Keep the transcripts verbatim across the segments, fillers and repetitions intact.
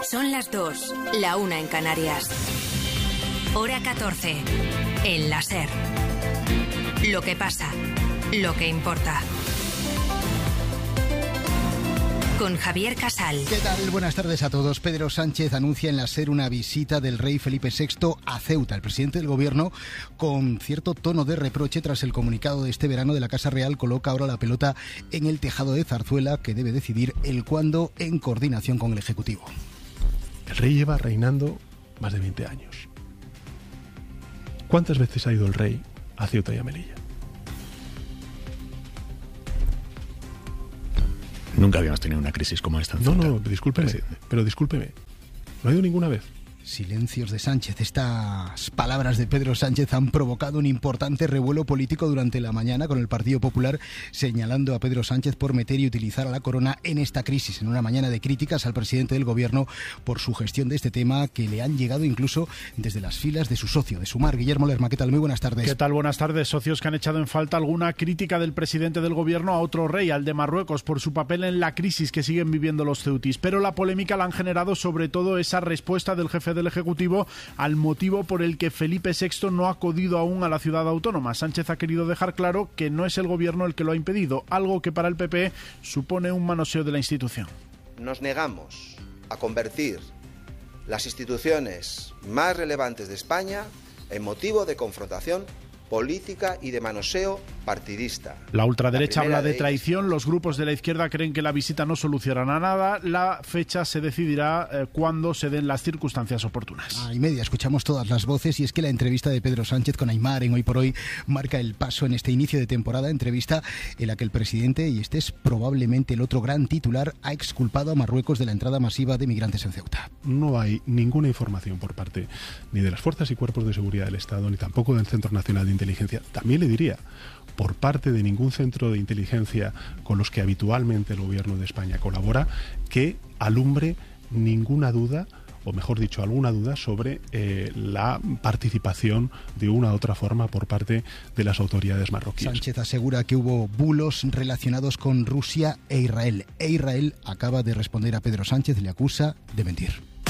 Son las dos, la una en Canarias. Hora catorce, en la SER. Lo que pasa, lo que importa. Con Javier Casal. ¿Qué tal? Buenas tardes a todos. Pedro Sánchez anuncia en la SER una visita del rey Felipe sexto a Ceuta. El presidente del gobierno, con cierto tono de reproche tras el comunicado de este verano de la Casa Real, coloca ahora la pelota en el tejado de Zarzuela, que debe decidir el cuándo en coordinación con el Ejecutivo. El rey lleva reinando más de veinte años. ¿Cuántas veces ha ido el rey a Ceuta y a Melilla? Nunca habíamos tenido una crisis como esta en Ceuta. No, no, discúlpeme, Presidente. pero discúlpeme. No ha ido ninguna vez. Silencios de Sánchez. Estas palabras de Pedro Sánchez han provocado un importante revuelo político durante la mañana, con el Partido Popular señalando a Pedro Sánchez por meter y utilizar a la corona en esta crisis, en una mañana de críticas al presidente del gobierno por su gestión de este tema, que le han llegado incluso desde las filas de su socio, de Sumar. Guillermo Lerma, ¿qué tal? Muy buenas tardes. ¿Qué tal? Buenas tardes. Socios que han echado en falta alguna crítica del presidente del gobierno a otro rey, al de Marruecos, por su papel en la crisis que siguen viviendo los ceutis. Pero la polémica la han generado sobre todo esa respuesta del jefe del Ejecutivo al motivo por el que Felipe sexto no ha acudido aún a la ciudad autónoma. Sánchez ha querido dejar claro que no es el gobierno el que lo ha impedido, algo que para el P P supone un manoseo de la institución. Nos negamos a convertir las instituciones más relevantes de España en motivo de confrontación política y de manoseo partidista. La ultraderecha la habla de de traición, los grupos de la izquierda creen que la visita no solucionará nada, la fecha se decidirá eh, cuando se den las circunstancias oportunas. A y media escuchamos todas las voces, y es que la entrevista de Pedro Sánchez con Aimar en Hoy por Hoy marca el paso en este inicio de temporada, entrevista en la que el presidente, y este es probablemente el otro gran titular, ha exculpado a Marruecos de la entrada masiva de migrantes en Ceuta. No hay ninguna información por parte ni de las fuerzas y cuerpos de seguridad del Estado, ni tampoco del Centro Nacional de Inteligencia, también le diría, por parte de ningún centro de inteligencia con los que habitualmente el gobierno de España colabora, que alumbre ninguna duda, o mejor dicho, alguna duda sobre eh, la participación de una u otra forma por parte de las autoridades marroquíes. Sánchez asegura que hubo bulos relacionados con Rusia e Israel, e Israel acaba de responder a Pedro Sánchez, le acusa de mentir.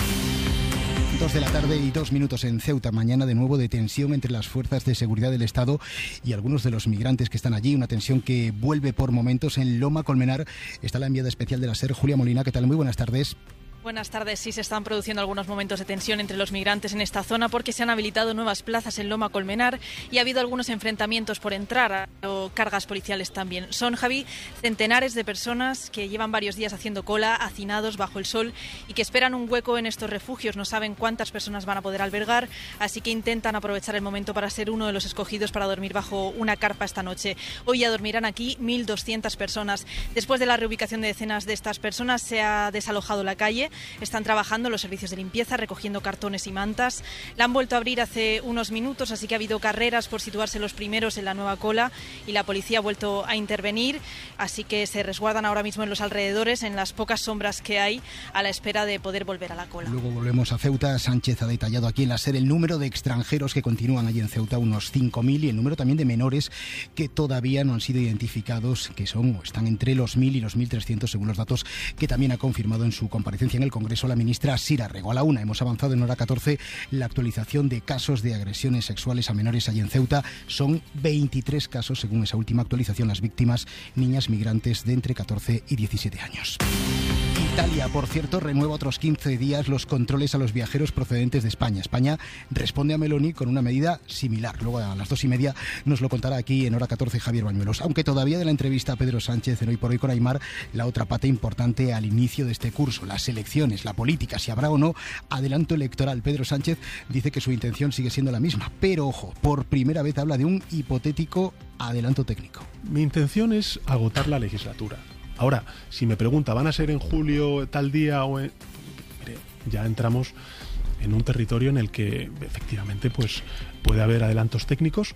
Dos de la tarde y dos minutos en Ceuta. Mañana de nuevo de tensión entre las fuerzas de seguridad del Estado y algunos de los migrantes que están allí. Una tensión que vuelve por momentos en Loma Colmenar. Está la enviada especial de la SER, Julia Molina. ¿Qué tal? Muy buenas tardes. Buenas tardes. Sí, se están produciendo algunos momentos de tensión entre los migrantes en esta zona porque se han habilitado nuevas plazas en Loma Colmenar y ha habido algunos enfrentamientos por entrar, o cargas policiales también. Son, Javi, centenares de personas que llevan varios días haciendo cola, hacinados bajo el sol y que esperan un hueco en estos refugios. No saben cuántas personas van a poder albergar, así que intentan aprovechar el momento para ser uno de los escogidos para dormir bajo una carpa esta noche. Hoy ya dormirán aquí mil doscientas personas. Después de la reubicación de decenas de estas personas, se ha desalojado la calle. Están trabajando los servicios de limpieza, recogiendo cartones y mantas. La han vuelto a abrir hace unos minutos, así que ha habido carreras por situarse los primeros en la nueva cola y la policía ha vuelto a intervenir, así que se resguardan ahora mismo en los alrededores, en las pocas sombras que hay, a la espera de poder volver a la cola. Luego volvemos a Ceuta. Sánchez ha detallado aquí en la SER el número de extranjeros que continúan allí en Ceuta, unos cinco mil, y el número también de menores que todavía no han sido identificados, que son o están entre los mil y los mil trescientos, según los datos que también ha confirmado en su comparecencia en el Congreso la ministra Sira Rego. A la una hemos avanzado en hora catorce la actualización de casos de agresiones sexuales a menores allí en Ceuta. Son veintitrés casos, según esa última actualización. Las víctimas, niñas migrantes de entre catorce y diecisiete años. Italia, por cierto, renueva otros quince días los controles a los viajeros procedentes de España. España responde a Meloni con una medida similar. Luego a las dos y media nos lo contará aquí en hora catorce Javier Bañuelos. Aunque todavía de la entrevista a Pedro Sánchez en Hoy por Hoy con Aimar, la otra pata importante al inicio de este curso, las elecciones, la política, si habrá o no adelanto electoral. Pedro Sánchez dice que su intención sigue siendo la misma, pero ojo, por primera vez habla de un hipotético adelanto técnico. Mi intención es agotar la legislatura. Ahora, si me pregunta, ¿van a ser en julio tal día o en...? Mire, ya entramos en un territorio en el que efectivamente pues puede haber adelantos técnicos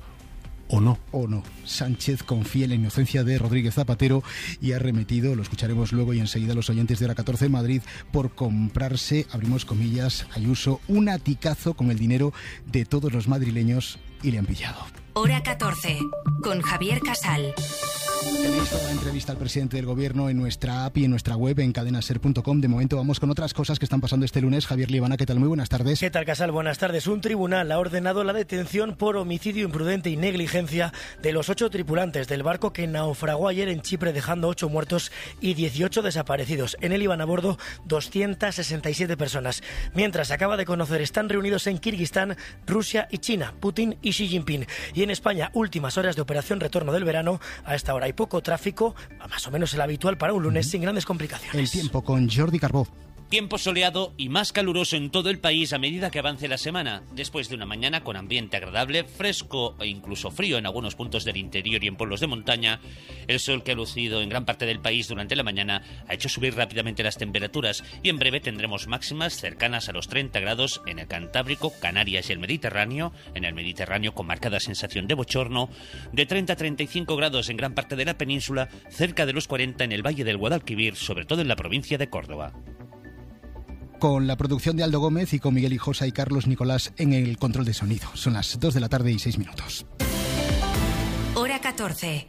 o no. O no. Sánchez confía en la inocencia de Rodríguez Zapatero y ha remetido, lo escucharemos luego y enseguida, los oyentes de hora catorce en Madrid, por comprarse, abrimos comillas, Ayuso, un aticazo con el dinero de todos los madrileños, y le han pillado. Hora catorce, con Javier Casal. Tenéis toda la entrevista al presidente del gobierno en nuestra app y en nuestra web en cadena ser punto com. De momento vamos con otras cosas que están pasando este lunes. Javier Liebana, ¿qué tal? Muy buenas tardes. ¿Qué tal, Casal? Buenas tardes. Un tribunal ha ordenado la detención por homicidio imprudente y negligencia de los ocho tripulantes del barco que naufragó ayer en Chipre, dejando ocho muertos y dieciocho desaparecidos. En él iban a bordo doscientas sesenta y siete personas. Mientras se acaba de conocer, están reunidos en Kirguistán, Rusia y China, Putin y Xi Jinping. Y en España, últimas horas de operación retorno del verano. A esta hora hay poco tráfico, más o menos el habitual para un lunes, sin grandes complicaciones. El tiempo con Jordi Carbó. Tiempo soleado y más caluroso en todo el país a medida que avance la semana. Después de una mañana con ambiente agradable, fresco e incluso frío en algunos puntos del interior y en pueblos de montaña, el sol que ha lucido en gran parte del país durante la mañana ha hecho subir rápidamente las temperaturas y en breve tendremos máximas cercanas a los treinta grados en el Cantábrico, Canarias y el Mediterráneo, en el Mediterráneo con marcada sensación de bochorno, de treinta a treinta y cinco grados en gran parte de la península, cerca de los cuarenta en el Valle del Guadalquivir, sobre todo en la provincia de Córdoba. Con la producción de Aldo Gómez y con Miguel Hijosa y Carlos Nicolás en el control de sonido. Son las dos de la tarde y seis minutos. Hora catorce.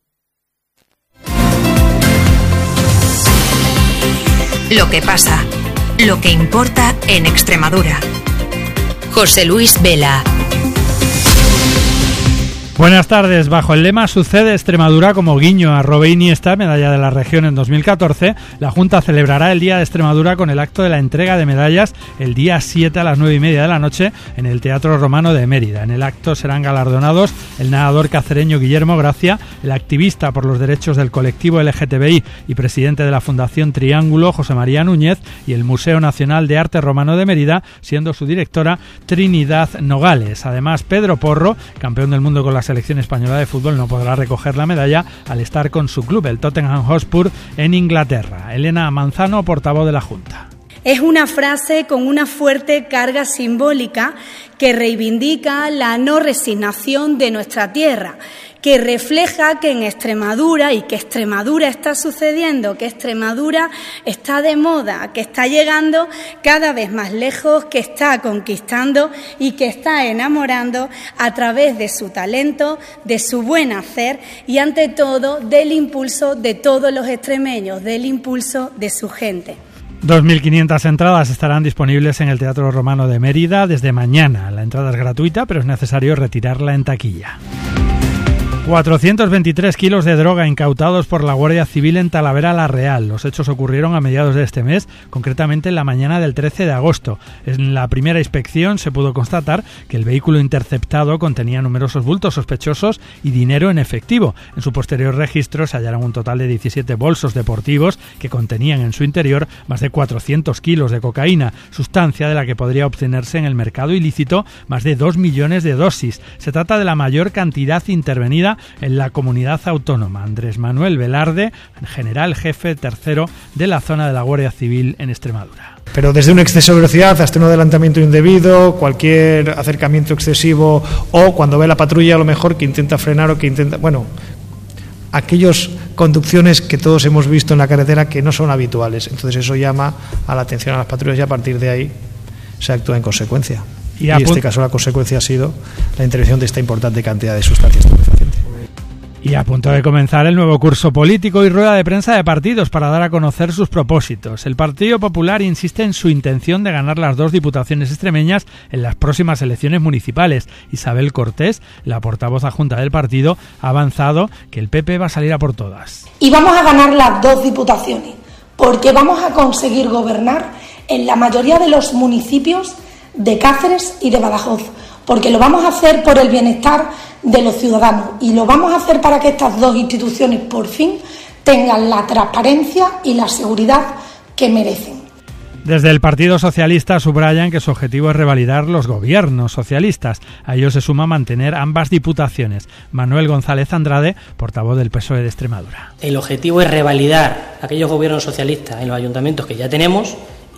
Lo que pasa, lo que importa en Extremadura. José Luis Vela. Buenas tardes. Bajo el lema Sucede Extremadura como guiño a Robé Iniesta, medalla de la región en dos mil catorce, la Junta celebrará el Día de Extremadura con el acto de la entrega de medallas el día siete a las nueve y media de la noche en el Teatro Romano de Mérida. En el acto serán galardonados el nadador cacereño Guillermo Gracia, el activista por los derechos del colectivo L G T B I y presidente de la Fundación Triángulo José María Núñez y el Museo Nacional de Arte Romano de Mérida, siendo su directora Trinidad Nogales. Además, Pedro Porro, campeón del mundo con la selección española de fútbol, no podrá recoger la medalla al estar con su club, el Tottenham Hotspur, en Inglaterra. Elena Manzano, portavoz de la Junta. Es una frase con una fuerte carga simbólica que reivindica la no resignación de nuestra tierra, que refleja que en Extremadura y que Extremadura está sucediendo, que Extremadura está de moda, que está llegando cada vez más lejos, que está conquistando y que está enamorando a través de su talento, de su buen hacer y ante todo del impulso de todos los extremeños, del impulso de su gente. dos mil quinientas entradas estarán disponibles en el Teatro Romano de Mérida desde mañana. La entrada es gratuita, pero es necesario retirarla en taquilla. cuatrocientos veintitrés kilos de droga incautados por la Guardia Civil en Talavera la Real. Los hechos ocurrieron a mediados de este mes, concretamente en la mañana del trece de agosto. En la primera inspección se pudo constatar que el vehículo interceptado contenía numerosos bultos sospechosos y dinero en efectivo. En su posterior registro se hallaron un total de diecisiete bolsos deportivos que contenían en su interior más de cuatrocientos kilos de cocaína, sustancia de la que podría obtenerse en el mercado ilícito más de dos millones de dosis. Se trata de la mayor cantidad intervenida en la comunidad autónoma. Andrés Manuel Velarde, general jefe tercero de la zona de la Guardia Civil en Extremadura. Pero desde un exceso de velocidad hasta un adelantamiento indebido, cualquier acercamiento excesivo o cuando ve la patrulla a lo mejor que intenta frenar o que intenta... Bueno, aquellas conducciones que todos hemos visto en la carretera que no son habituales. Entonces eso llama a la atención a las patrullas y a partir de ahí se actúa en consecuencia. Y, y en este caso la consecuencia ha sido la intervención de esta importante cantidad de sustancias estupefacientes. Y a punto de comenzar el nuevo curso político y rueda de prensa de partidos para dar a conocer sus propósitos. El Partido Popular insiste en su intención de ganar las dos diputaciones extremeñas en las próximas elecciones municipales. Isabel Cortés, la portavoz adjunta del partido, ha avanzado que el P P va a salir a por todas. Y vamos a ganar las dos diputaciones, porque vamos a conseguir gobernar en la mayoría de los municipios de Cáceres y de Badajoz, porque lo vamos a hacer por el bienestar de los ciudadanos y lo vamos a hacer para que estas dos instituciones por fin tengan la transparencia y la seguridad que merecen. Desde el Partido Socialista subrayan que su objetivo es revalidar los gobiernos socialistas. A ello se suma mantener ambas diputaciones. Manuel González Andrade, portavoz del P S O E de Extremadura. El objetivo es revalidar aquellos gobiernos socialistas en los ayuntamientos que ya tenemos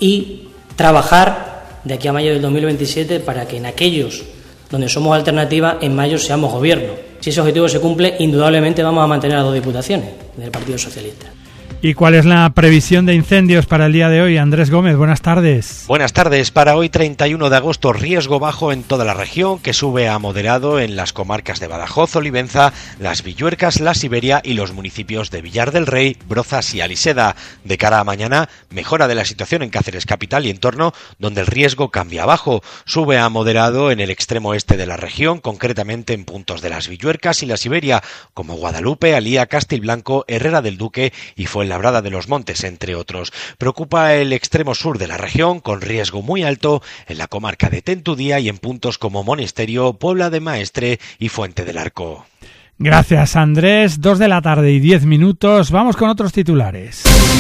y trabajar de aquí a mayo del dos mil veintisiete para que en aquellos donde somos alternativa en mayo seamos gobierno. Si ese objetivo se cumple, indudablemente vamos a mantener las dos diputaciones del Partido Socialista. ¿Y cuál es la previsión de incendios para el día de hoy? Andrés Gómez, buenas tardes. Buenas tardes. Para hoy, treinta y uno de agosto, riesgo bajo en toda la región, que sube a moderado en las comarcas de Badajoz, Olivenza, Las Villuercas, La Siberia y los municipios de Villar del Rey, Brozas y Aliseda. De cara a mañana, mejora de la situación en Cáceres capital y entorno, donde el riesgo cambia a bajo. Sube a moderado en el extremo este de la región, concretamente en puntos de Las Villuercas y La Siberia, como Guadalupe, Alía, Castilblanco, Herrera del Duque y Fuenlabrada de los Montes, entre otros. Preocupa el extremo sur de la región, con riesgo muy alto en la comarca de Tentudía y en puntos como Monesterio, Puebla de Maestre y Fuente del Arco. Gracias, Andrés. Dos de la tarde y diez minutos. Vamos con otros titulares.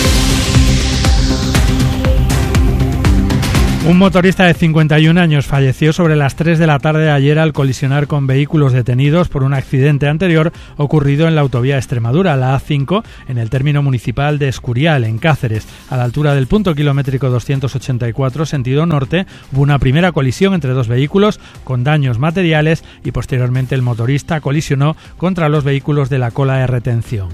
Un motorista de cincuenta y un años falleció sobre las tres de la tarde de ayer al colisionar con vehículos detenidos por un accidente anterior ocurrido en la autovía Extremadura, la A cinco, en el término municipal de Escurial, en Cáceres. A la altura del punto kilométrico doscientos ochenta y cuatro, sentido norte, hubo una primera colisión entre dos vehículos con daños materiales y posteriormente el motorista colisionó contra los vehículos de la cola de retención.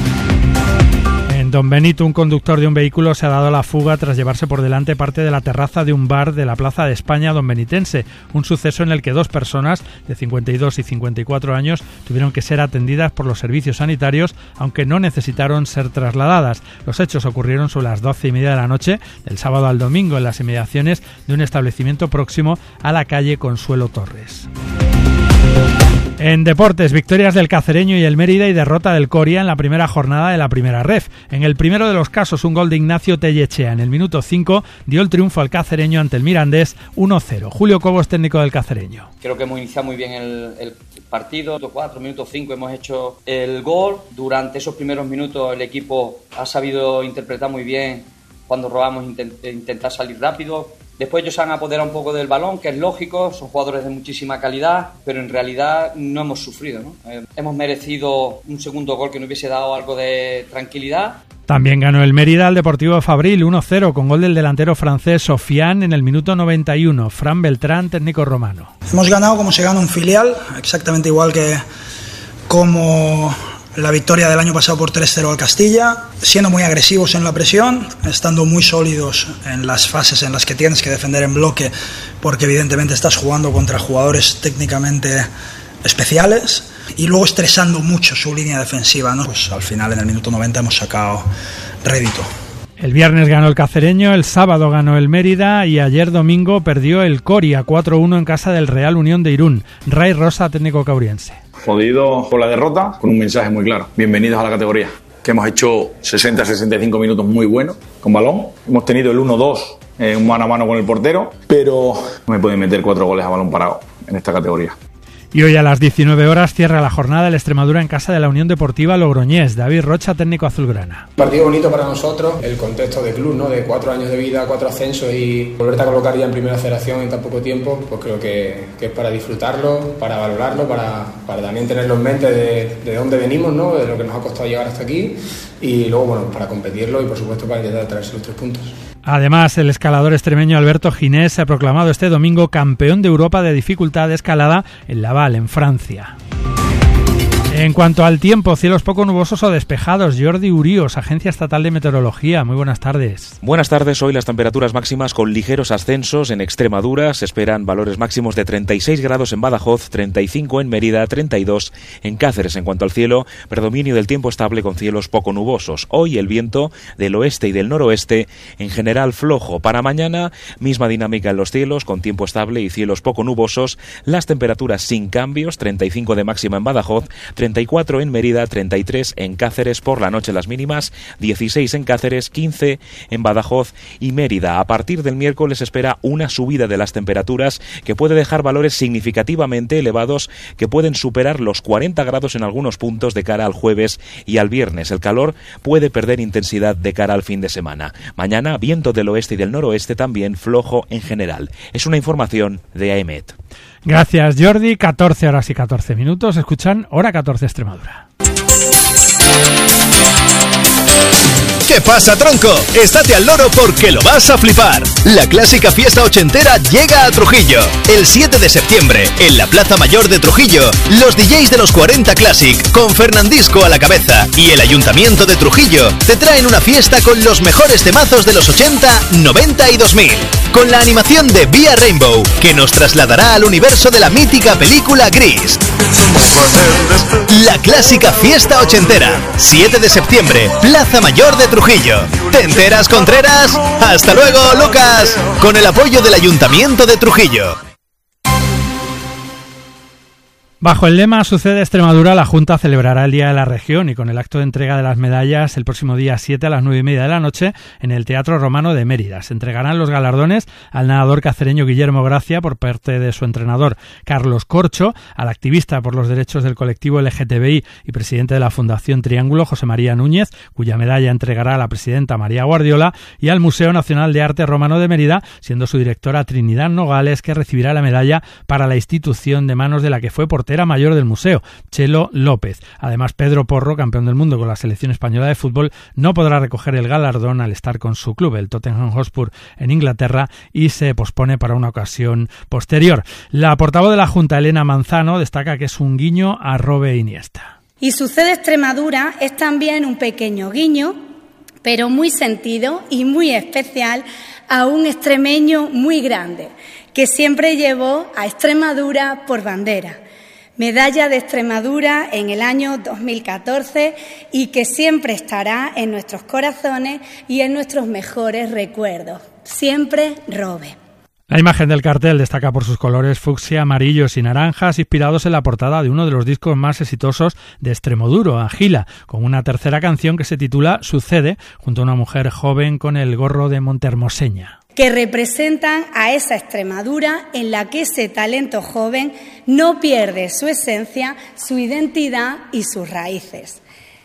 En Don Benito, un conductor de un vehículo se ha dado a la fuga tras llevarse por delante parte de la terraza de un bar de la Plaza de España donbenitense, un suceso en el que dos personas de cincuenta y dos y cincuenta y cuatro años tuvieron que ser atendidas por los servicios sanitarios, aunque no necesitaron ser trasladadas. Los hechos ocurrieron sobre las doce y media de la noche del sábado al domingo en las inmediaciones de un establecimiento próximo a la calle Consuelo Torres. En deportes, victorias del Cacereño y el Mérida y derrota del Coria en la primera jornada de la primera ref. En el primero de los casos, un gol de Ignacio Tellechea en el minuto cinco dio el triunfo al Cacereño ante el Mirandés uno cero. Julio Cobos, técnico del Cacereño. Creo que hemos iniciado muy bien el, el partido. Minuto cuatro, minuto cinco hemos hecho el gol. Durante esos primeros minutos el equipo ha sabido interpretar muy bien cuando robamos, intent, intentar salir rápido. Después ellos se han apoderado un poco del balón, que es lógico, son jugadores de muchísima calidad, pero en realidad no hemos sufrido, ¿no? Eh, hemos merecido un segundo gol que nos hubiese dado algo de tranquilidad. También ganó el Mérida al Deportivo Fabril uno cero con gol del delantero francés Sofiane en el minuto noventa y uno. Fran Beltrán, técnico romano. Hemos ganado como se gana un filial, exactamente igual que como la victoria del año pasado por tres cero al Castilla, siendo muy agresivos en la presión, estando muy sólidos en las fases en las que tienes que defender en bloque, porque evidentemente estás jugando contra jugadores técnicamente especiales, y luego estresando mucho su línea defensiva, ¿no? Pues al final en el minuto noventa hemos sacado rédito. El viernes ganó el Cacereño, el sábado ganó el Mérida y ayer domingo perdió el Coria cuatro uno en casa del Real Unión de Irún. Ray Rosa, técnico cauriense. Jodido por la derrota, con un mensaje muy claro. Bienvenidos a la categoría. Que hemos hecho sesenta a sesenta y cinco minutos muy buenos con balón. Hemos tenido el uno dos, eh, un mano a mano con el portero, pero no me pueden meter cuatro goles a balón parado en esta categoría. Y hoy a las diecinueve horas cierra la jornada el Extremadura en casa de la Unión Deportiva Logroñés. David Rocha, técnico azulgrana. Partido bonito para nosotros, el contexto de club, ¿no? De cuatro años de vida, cuatro ascensos y volverte a colocar ya en primera federación en tan poco tiempo, pues creo que, que es para disfrutarlo, para valorarlo, para, para también tenerlo en mente de, de dónde venimos, ¿no? De lo que nos ha costado llegar hasta aquí y luego, bueno, para competirlo y por supuesto para intentar traerse los tres puntos. Además, el escalador extremeño Alberto Ginés se ha proclamado este domingo campeón de Europa de dificultad de escalada en Laval, en Francia. En cuanto al tiempo, cielos poco nubosos o despejados. Jordi Urios, Agencia Estatal de Meteorología. Muy buenas tardes. Buenas tardes. Hoy las temperaturas máximas con ligeros ascensos en Extremadura. Se esperan valores máximos de treinta y seis grados en Badajoz, treinta y cinco en Mérida, treinta y dos en Cáceres. En cuanto al cielo, predominio del tiempo estable con cielos poco nubosos. Hoy el viento del oeste y del noroeste en general flojo. Para mañana, misma dinámica en los cielos con tiempo estable y cielos poco nubosos. Las temperaturas sin cambios, treinta y cinco de máxima en Badajoz, treinta y cuatro en Mérida, treinta y tres en Cáceres por la noche las mínimas, dieciséis en Cáceres, quince en Badajoz y Mérida. A partir del miércoles espera una subida de las temperaturas que puede dejar valores significativamente elevados que pueden superar los cuarenta grados en algunos puntos de cara al jueves y al viernes. El calor puede perder intensidad de cara al fin de semana. Mañana viento del oeste y del noroeste también flojo en general. Es una información de AEMET. Gracias, Jordi. catorce horas y catorce minutos. Escuchan Hora catorce Extremadura. ¿Qué pasa, tronco? Estate al loro porque lo vas a flipar. La clásica fiesta ochentera llega a Trujillo. El siete de septiembre, en la Plaza Mayor de Trujillo, los D Js de los cuarenta Classic, con Fernandisco a la cabeza, y el Ayuntamiento de Trujillo, te traen una fiesta con los mejores temazos de los ochenta, noventa y dos mil. Con la animación de Vía Rainbow, que nos trasladará al universo de la mítica película Gris. La clásica fiesta ochentera, siete de septiembre, Plaza Mayor de Trujillo. ¿Te enteras, Contreras? ¡Hasta luego, Lucas! Con el apoyo del Ayuntamiento de Trujillo. Bajo el lema Sucede Extremadura, la Junta celebrará el Día de la Región y con el acto de entrega de las medallas el próximo día siete a las nueve y media de la noche en el Teatro Romano de Mérida. Se entregarán los galardones al nadador cacereño Guillermo Gracia por parte de su entrenador Carlos Corcho, al activista por los derechos del colectivo L G T B I y presidente de la Fundación Triángulo José María Núñez, cuya medalla entregará la presidenta María Guardiola, y al Museo Nacional de Arte Romano de Mérida, siendo su directora Trinidad Nogales, que recibirá la medalla para la institución de manos de la que fue portera mayor del museo, Chelo López. Además, Pedro Porro, campeón del mundo con la selección española de fútbol, no podrá recoger el galardón al estar con su club, el Tottenham Hotspur, en Inglaterra, y se pospone para una ocasión posterior. La portavoz de la Junta, Elena Manzano, destaca que es un guiño a Robe Iniesta. Y Sucede Extremadura es también un pequeño guiño, pero muy sentido y muy especial, a un extremeño muy grande, que siempre llevó a Extremadura por bandera. Medalla de Extremadura en el año dos mil catorce y que siempre estará en nuestros corazones y en nuestros mejores recuerdos. Siempre Robe. La imagen del cartel destaca por sus colores fucsia, amarillos y naranjas, inspirados en la portada de uno de los discos más exitosos de Extremoduro, Agila, con una tercera canción que se titula Sucede, junto a una mujer joven con el gorro de montermoseña, que representan a esa Extremadura en la que ese talento joven no pierde su esencia, su identidad y sus raíces.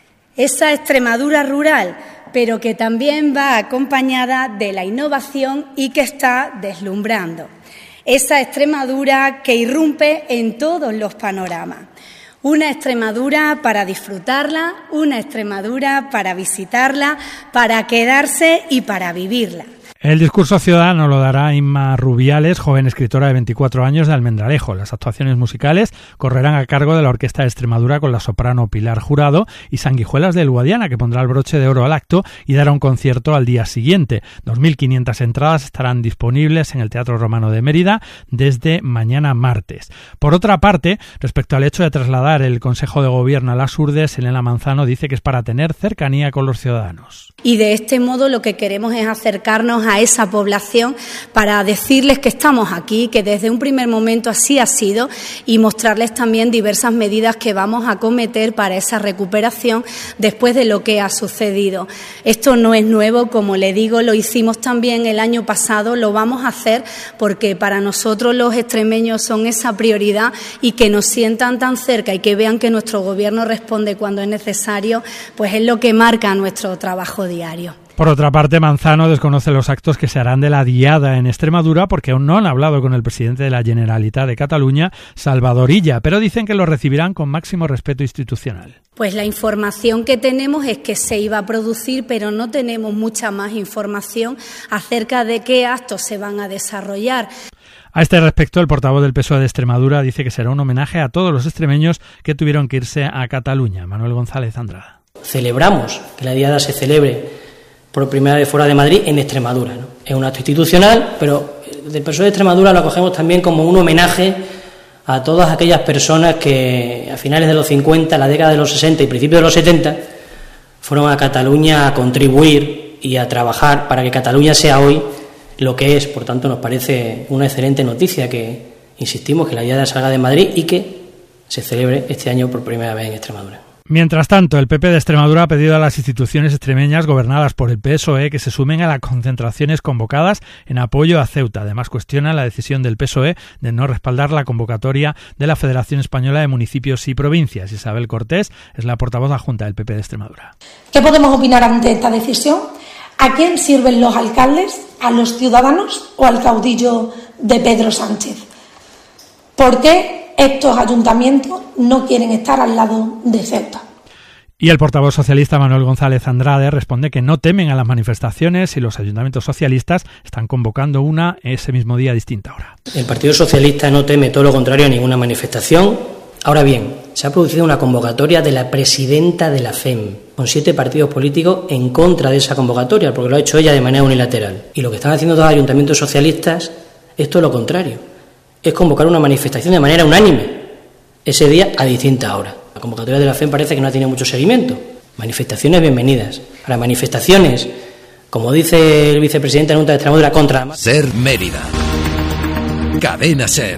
Esa Extremadura rural, pero que también va acompañada de la innovación y que está deslumbrando. Esa Extremadura que irrumpe en todos los panoramas. Una Extremadura para disfrutarla, una Extremadura para visitarla, para quedarse y para vivirla. El discurso ciudadano lo dará Inma Rubiales, joven escritora de veinticuatro años de Almendralejo. Las actuaciones musicales correrán a cargo de la Orquesta de Extremadura con la soprano Pilar Jurado y Sanguijuelas del Guadiana, que pondrá el broche de oro al acto y dará un concierto al día siguiente. dos mil quinientas entradas estarán disponibles en el Teatro Romano de Mérida desde mañana martes. Por otra parte, respecto al hecho de trasladar el Consejo de Gobierno a las Urdes, Elena Manzano dice que es para tener cercanía con los ciudadanos. Y de este modo lo que queremos es acercarnos a esa población para decirles que estamos aquí, que desde un primer momento así ha sido, y mostrarles también diversas medidas que vamos a acometer para esa recuperación después de lo que ha sucedido. Esto no es nuevo, como le digo, lo hicimos también el año pasado, lo vamos a hacer porque para nosotros los extremeños son esa prioridad, y que nos sientan tan cerca y que vean que nuestro gobierno responde cuando es necesario, pues es lo que marca nuestro trabajo diario. Por otra parte, Manzano desconoce los actos que se harán de la Diada en Extremadura porque aún no han hablado con el presidente de la Generalitat de Cataluña, Salvador Illa, pero dicen que lo recibirán con máximo respeto institucional. Pues la información que tenemos es que se iba a producir, pero no tenemos mucha más información acerca de qué actos se van a desarrollar. A este respecto, el portavoz del P S O E de Extremadura dice que será un homenaje a todos los extremeños que tuvieron que irse a Cataluña. Manuel González Andrada. Celebramos que la Diada se celebre por primera vez fuera de Madrid en Extremadura, ¿no? Es un acto institucional, pero del P S O E de Extremadura lo acogemos también como un homenaje a todas aquellas personas que a finales de los cincuenta, la década de los sesenta y principios de los setenta fueron a Cataluña a contribuir y a trabajar para que Cataluña sea hoy lo que es. Por tanto, nos parece una excelente noticia que, insistimos, que la Diada salga de Madrid y que se celebre este año por primera vez en Extremadura. Mientras tanto, el P P de Extremadura ha pedido a las instituciones extremeñas gobernadas por el P S O E que se sumen a las concentraciones convocadas en apoyo a Ceuta. Además, cuestiona la decisión del P S O E de no respaldar la convocatoria de la Federación Española de Municipios y Provincias. Isabel Cortés es la portavoz adjunta del P P de Extremadura. ¿Qué podemos opinar ante esta decisión? ¿A quién sirven los alcaldes? ¿A los ciudadanos o al caudillo de Pedro Sánchez? ¿Por qué estos ayuntamientos no quieren estar al lado de Ceuta? Y el portavoz socialista Manuel González Andrade responde que no temen a las manifestaciones y los ayuntamientos socialistas están convocando una ese mismo día a distinta hora. El Partido Socialista no teme, todo lo contrario, a ninguna manifestación. Ahora bien, se ha producido una convocatoria de la presidenta de la F E M, con siete partidos políticos en contra de esa convocatoria, porque lo ha hecho ella de manera unilateral. Y lo que están haciendo dos ayuntamientos socialistas es todo lo contrario, es convocar una manifestación de manera unánime, ese día a distinta hora. La convocatoria de la F E M parece que no ha tenido mucho seguimiento. Manifestaciones bienvenidas. Ahora, manifestaciones, como dice el vicepresidente de la Junta de Extremadura, contra... Ser Mérida. Cadena Ser.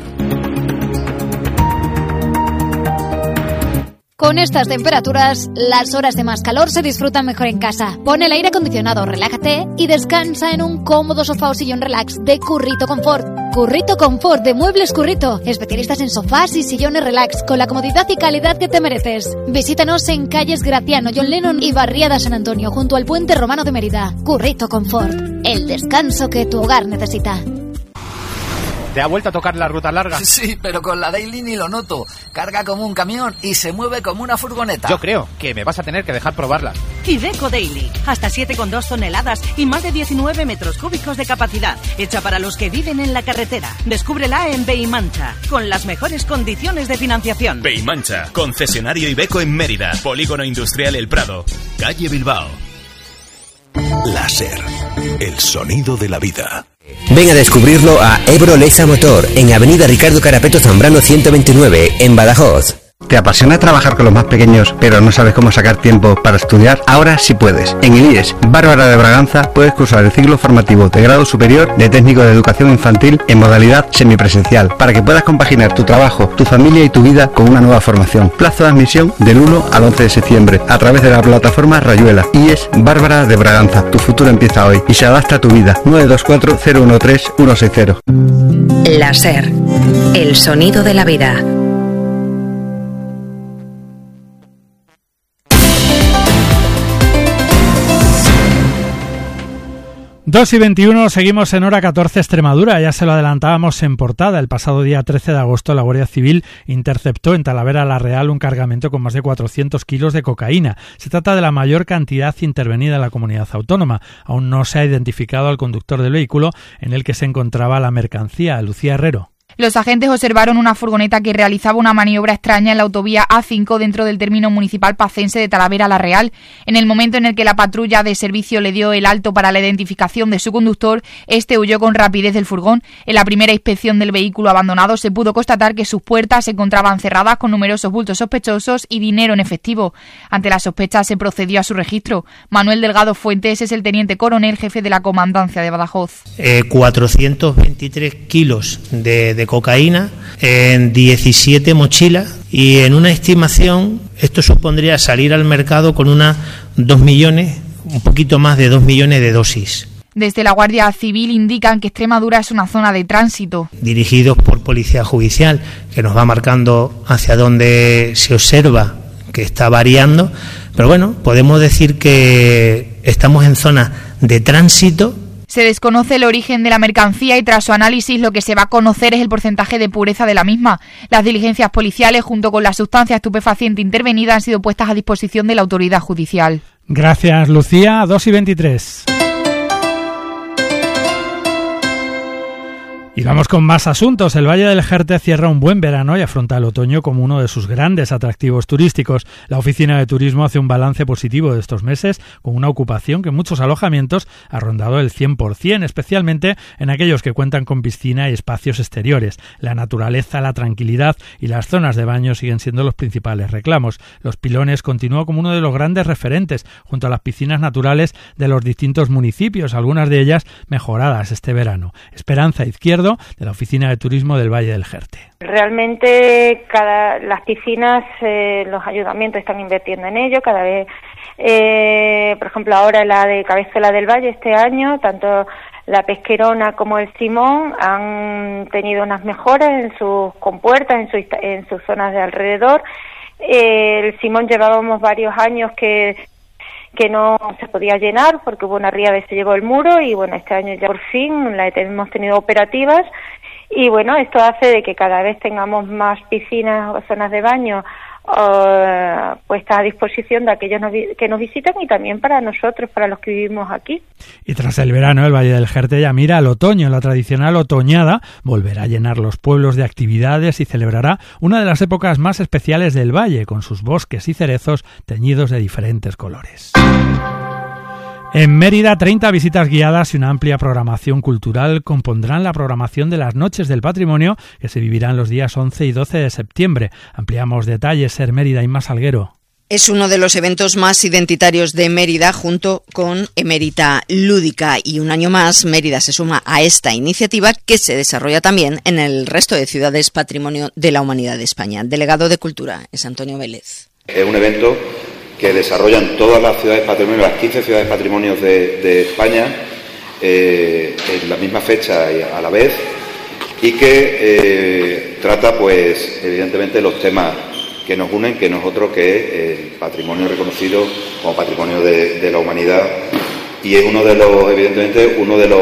Con estas temperaturas, las horas de más calor se disfrutan mejor en casa. Pon el aire acondicionado, relájate y descansa en un cómodo sofá o sillón relax de Currito Confort. Currito Confort de Muebles Currito. Especialistas en sofás y sillones relax con la comodidad y calidad que te mereces. Visítanos en calles Graciano, John Lennon y Barriada San Antonio, junto al Puente Romano de Mérida. Currito Confort. El descanso que tu hogar necesita. ¿Te ha vuelto a tocar la ruta larga? Sí, pero con la Daily ni lo noto. Carga como un camión y se mueve como una furgoneta. Yo creo que me vas a tener que dejar probarla. Iveco Daily. Hasta siete coma dos toneladas y más de diecinueve metros cúbicos de capacidad. Hecha para los que viven en la carretera. Descúbrela en Beimancha, con las mejores condiciones de financiación. Beimancha, concesionario Iveco en Mérida. Polígono Industrial El Prado. Calle Bilbao. Láser. El sonido de la vida. Ven a descubrirlo a Ebro Leza Motor, en Avenida Ricardo Carapeto Zambrano ciento veintinueve, en Badajoz. ¿Te apasiona trabajar con los más pequeños, pero no sabes cómo sacar tiempo para estudiar? Ahora sí puedes. En el I E S Bárbara de Braganza puedes cursar el ciclo formativo de grado superior de técnico de educación infantil en modalidad semipresencial, para que puedas compaginar tu trabajo, tu familia y tu vida con una nueva formación. Plazo de admisión del uno al once de septiembre a través de la plataforma Rayuela. I E S Bárbara de Braganza. Tu futuro empieza hoy y se adapta a tu vida. nueve dos cuatro cero uno tres uno seis cero. Láser. El sonido de la vida. dos y veintiuno, seguimos en hora catorce Extremadura. Ya se lo adelantábamos en portada. El pasado día trece de agosto la Guardia Civil interceptó en Talavera la Real un cargamento con más de cuatrocientos kilos de cocaína. Se trata de la mayor cantidad intervenida en la comunidad autónoma. Aún no se ha identificado al conductor del vehículo en el que se encontraba la mercancía. Lucía Herrero. Los agentes observaron una furgoneta que realizaba una maniobra extraña en la autovía A cinco dentro del término municipal pacense de Talavera la Real. En el momento en el que la patrulla de servicio le dio el alto para la identificación de su conductor, este huyó con rapidez del furgón. En la primera inspección del vehículo abandonado se pudo constatar que sus puertas se encontraban cerradas con numerosos bultos sospechosos y dinero en efectivo. Ante la sospecha se procedió a su registro. Manuel Delgado Fuentes es el teniente coronel jefe de la comandancia de Badajoz. Eh, cuatrocientos veintitrés kilos de, de cocaína en diecisiete mochilas y en una estimación esto supondría salir al mercado con unas dos millones, un poquito más de dos millones de dosis. Desde la Guardia Civil indican que Extremadura es una zona de tránsito. Dirigidos por Policía Judicial, que nos va marcando hacia dónde se observa que está variando, pero bueno, podemos decir que estamos en zona de tránsito. Se desconoce el origen de la mercancía y tras su análisis lo que se va a conocer es el porcentaje de pureza de la misma. Las diligencias policiales junto con la sustancia estupefaciente intervenida han sido puestas a disposición de la autoridad judicial. Gracias, Lucía. dos y veintitrés. Y vamos con más asuntos. El Valle del Jerte cierra un buen verano y afronta el otoño como uno de sus grandes atractivos turísticos. La Oficina de Turismo hace un balance positivo de estos meses, con una ocupación que en muchos alojamientos ha rondado el cien por ciento, especialmente en aquellos que cuentan con piscina y espacios exteriores. La naturaleza, la tranquilidad y las zonas de baño siguen siendo los principales reclamos. Los Pilones continúa como uno de los grandes referentes, junto a las piscinas naturales de los distintos municipios, algunas de ellas mejoradas este verano. Esperanza Izquierdo, de la Oficina de Turismo del Valle del Jerte. Realmente cada, las piscinas, eh, los ayuntamientos están invirtiendo en ello cada vez. Eh, por ejemplo, ahora la de Cabezuela del Valle este año, tanto la Pesquerona como el Simón han tenido unas mejoras en sus compuertas, en, su, en sus zonas de alrededor. Eh, el Simón llevábamos varios años que que no se podía llenar porque hubo una ría que se llevó el muro y bueno, este año ya por fin la hemos tenido operativas y bueno, esto hace de que cada vez tengamos más piscinas o zonas de baño uh, puestas a disposición de aquellos que nos visitan y también para nosotros, para los que vivimos aquí. Y tras el verano, el Valle del Jerte ya mira al otoño. La tradicional otoñada volverá a llenar los pueblos de actividades y celebrará una de las épocas más especiales del valle, con sus bosques y cerezos teñidos de diferentes colores. En Mérida, treinta visitas guiadas y una amplia programación cultural compondrán la programación de las Noches del Patrimonio, que se vivirán los días once y doce de septiembre. Ampliamos detalles, Ser Mérida y Más Salguero. Es uno de los eventos más identitarios de Mérida junto con Emérita Lúdica, y un año más Mérida se suma a esta iniciativa que se desarrolla también en el resto de ciudades Patrimonio de la Humanidad de España. Delegado de Cultura es Antonio Vélez. Es un evento que desarrollan todas las ciudades patrimonio, las quince ciudades patrimonios de, de España, eh, en la misma fecha y a la vez, y que eh, trata, pues, evidentemente, los temas que nos unen, que no es otro que el patrimonio reconocido como patrimonio de, de la humanidad, y es uno de los, evidentemente, uno de los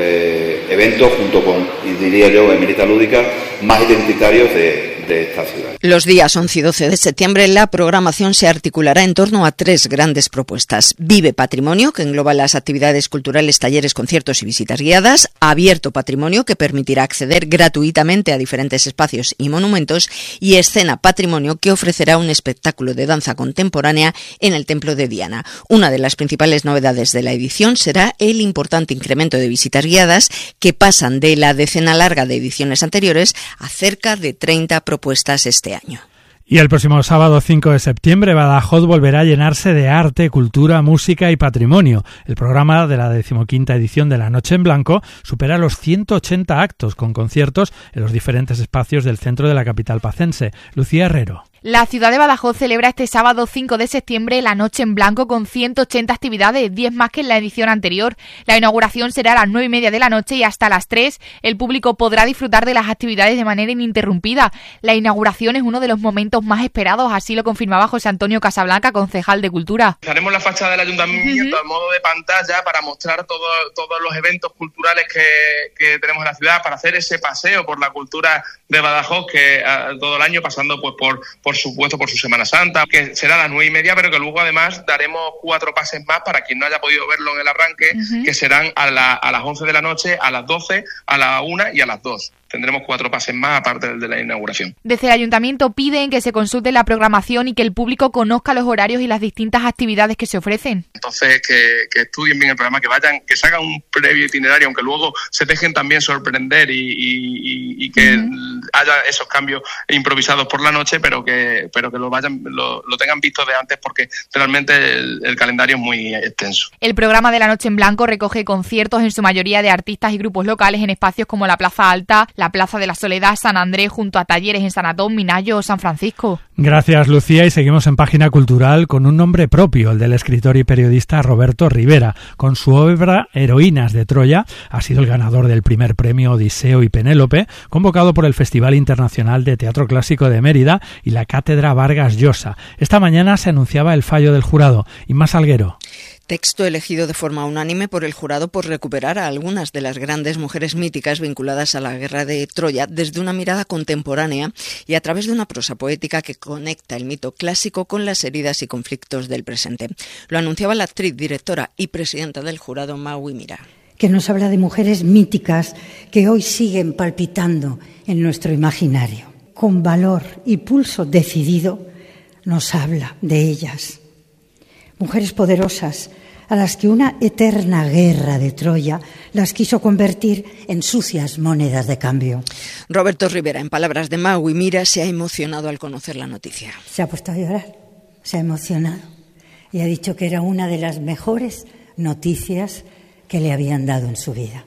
eh, eventos, junto con, y diría yo, Emérita Lúdica, más identitarios de de esta ciudad. Los días once y doce de septiembre la programación se articulará en torno a tres grandes propuestas. Vive Patrimonio, que engloba las actividades culturales, talleres, conciertos y visitas guiadas. Abierto Patrimonio, que permitirá acceder gratuitamente a diferentes espacios y monumentos. Y Escena Patrimonio, que ofrecerá un espectáculo de danza contemporánea en el Templo de Diana. Una de las principales novedades de la edición será el importante incremento de visitas guiadas, que pasan de la decena larga de ediciones anteriores a cerca de treinta propuestas este año. Y el próximo sábado cinco de septiembre, Badajoz volverá a llenarse de arte, cultura, música y patrimonio. El programa de la decimoquinta edición de la Noche en Blanco supera los ciento ochenta actos, con conciertos en los diferentes espacios del centro de la capital pacense. Lucía Herrero. La ciudad de Badajoz celebra este sábado cinco de septiembre la Noche en Blanco con ciento ochenta actividades, diez más que en la edición anterior. La inauguración será a las nueve y media de la noche y hasta las tres el público podrá disfrutar de las actividades de manera ininterrumpida. La inauguración es uno de los momentos más esperados, así lo confirmaba José Antonio Casablanca, concejal de Cultura. Haremos la fachada del ayuntamiento uh-huh. a modo de pantalla para mostrar todo, todos los eventos culturales que, que tenemos en la ciudad, para hacer ese paseo por la cultura de Badajoz, que uh, todo el año pasando pues por, por supuesto por su Semana Santa, que será a las nueve y media, pero que luego además daremos cuatro pases más para quien no haya podido verlo en el arranque, uh-huh. que serán a, la, a las once de la noche, a las doce, a la una y a las dos. Tendremos cuatro pases más aparte del de la inauguración. Desde el ayuntamiento piden que se consulte la programación y que el público conozca los horarios y las distintas actividades que se ofrecen. Entonces, que, que estudien bien el programa, que vayan, que se hagan un previo itinerario, aunque luego se dejen también sorprender y, y, y que uh-huh. haya esos cambios improvisados por la noche, pero que, pero que lo vayan, lo, lo tengan visto de antes, porque realmente el, el calendario es muy extenso. El programa de la Noche en Blanco recoge conciertos en su mayoría de artistas y grupos locales en espacios como la Plaza Alta, la Plaza de la Soledad, San Andrés, junto a talleres en San Antón, Minayo o San Francisco. Gracias, Lucía, y seguimos en página cultural con un nombre propio, el del escritor y periodista Roberto Rivera. Con su obra Heroínas de Troya ha sido el ganador del primer premio Odiseo y Penélope, convocado por el Festival Internacional de Teatro Clásico de Mérida y la Cátedra Vargas Llosa. Esta mañana se anunciaba el fallo del jurado. Inma Salguero. Texto elegido de forma unánime por el jurado por recuperar a algunas de las grandes mujeres míticas vinculadas a la guerra de Troya desde una mirada contemporánea y a través de una prosa poética que conecta el mito clásico con las heridas y conflictos del presente. Lo anunciaba la actriz, directora y presidenta del jurado, Maui Mira. Que nos habla de mujeres míticas que hoy siguen palpitando en nuestro imaginario. Con valor y pulso decidido nos habla de ellas. Mujeres poderosas a las que una eterna guerra de Troya las quiso convertir en sucias monedas de cambio. Roberto Rivera, en palabras de Maui Mira, se ha emocionado al conocer la noticia. Se ha puesto a llorar, se ha emocionado y ha dicho que era una de las mejores noticias que le habían dado en su vida.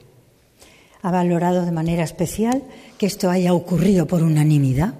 Ha valorado de manera especial que esto haya ocurrido por unanimidad.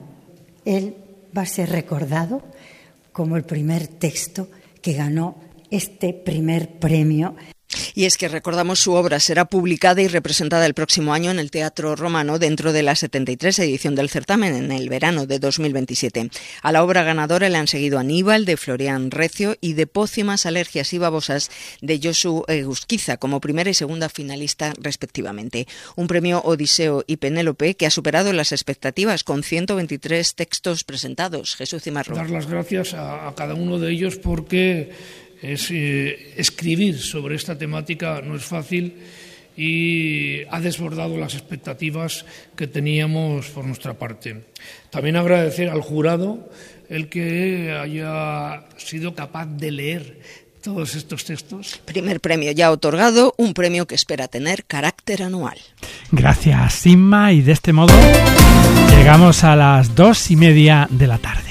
Él va a ser recordado como el primer texto que ganó este primer premio. Y es que recordamos, su obra será publicada y representada el próximo año en el Teatro Romano dentro de la setenta y tres edición del certamen en el verano de dos mil veintisiete. A la obra ganadora le han seguido Aníbal de Florian Recio y de Pócimas, alergias y babosas de Josu Egusquiza como primera y segunda finalista respectivamente. Un premio Odiseo y Penélope que ha superado las expectativas con ciento veintitrés textos presentados. Jesús Cimarro. Dar las gracias a, a cada uno de ellos porque Es, eh, escribir sobre esta temática no es fácil y ha desbordado las expectativas que teníamos por nuestra parte. También agradecer al jurado el que haya sido capaz de leer todos estos textos. Primer premio ya otorgado, un premio que espera tener carácter anual. Gracias, Inma, y de este modo llegamos a las dos y media de la tarde.